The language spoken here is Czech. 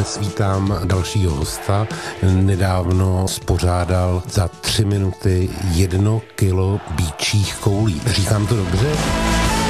Dnes vítám dalšího hosta. Nedávno spořádal za 3 minuty 1 kilo býčích koulí. Říkám to dobře?